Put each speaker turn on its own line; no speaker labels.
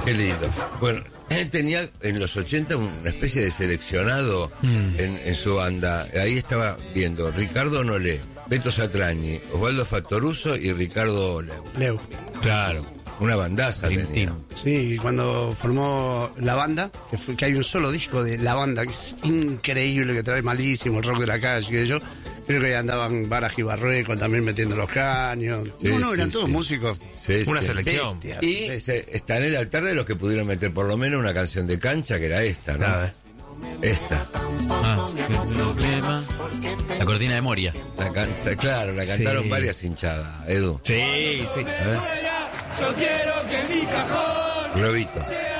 Qué lindo. Bueno, él tenía en los 80 una especie de seleccionado en su banda. Ahí estaba viendo Ricardo Nolé, Beto Satrañi, Osvaldo Fattoruso y Ricardo
Leu.
Claro.
Una bandaza tenía.
Sí, cuando formó la banda, que hay un solo disco de la banda, que es increíble, que trae malísimo el rock de la calle, que yo creo que andaban Baraj y Barreco también metiendo los caños.
Sí,
eran
sí,
todos
sí.
músicos.
Sí,
Una
sí.
selección.
Bestias.
Y está en el altar de los que pudieron meter por lo menos una canción de cancha, que era esta, ¿no?
Nada.
Esta.
Qué problema. La cortina de Moria.
Claro, la cantaron
Sí.
varias hinchadas, Edu.
Sí, sí.
A ver.
Yo quiero que mi cajón
Globito.